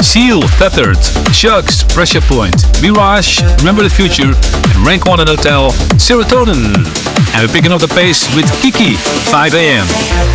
Seal, Tethered, Chugs, Pressure Point, Mirage, Remember the Future, and Rank 1 and Hotel, Serotonin. And we're picking up the pace with Kiki, 5 a.m.